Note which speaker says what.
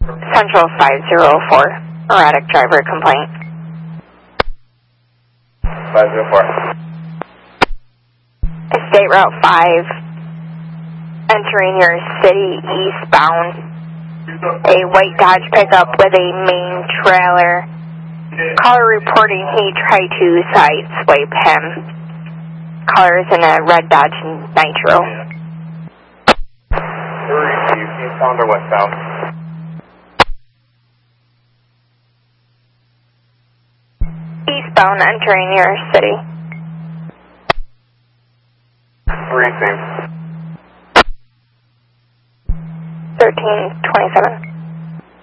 Speaker 1: Central 504, erratic driver complaint.
Speaker 2: 504.
Speaker 1: State Route 5, entering your city eastbound. A white Dodge pickup with a main trailer. Caller reporting he tried to sideswipe him. Caller is in a red Dodge Nitro.
Speaker 2: Receive eastbound or westbound?
Speaker 1: Eastbound, entering your city.
Speaker 2: Receive.
Speaker 1: 1327.